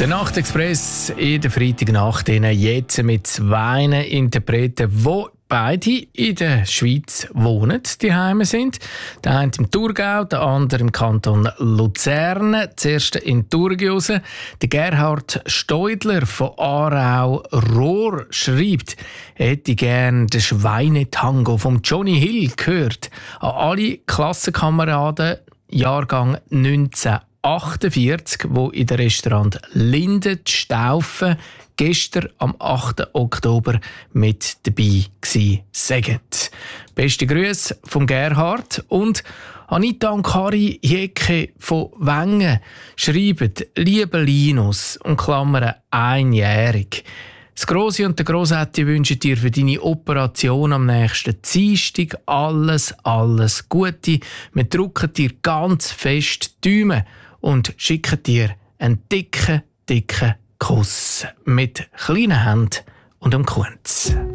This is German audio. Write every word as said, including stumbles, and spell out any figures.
Der Nachtexpress in der Freitagnacht jetzt mit zwei Interpreten, die beide in der Schweiz wohnen, die Heime sind. Der eine im Thurgau, der andere im Kanton Luzern. Zuerst in Thurgau. Der Gerhard Steudler von Aarau-Rohr schreibt, er hätte gerne den Schweinetango von Johnny Hill gehört. An alle Klassenkameraden Jahrgang neunzehnhundertachtundvierzig, wo in der Restaurant Linde Staufen gestern am achten Oktober mit dabei gsi sagen. Beste Grüße vom Gerhard und Anita und Kari Jecke von Wengen schreiben, liebe Linus und Klammern einjährig. Das Grossi und der Grossetti wünschen dir für deine Operation am nächsten Dienstag alles, alles Gute. Wir drücken dir ganz fest die Daumen und schicken dir einen dicken, dicken Kuss mit kleinen Händen und einem Kunz.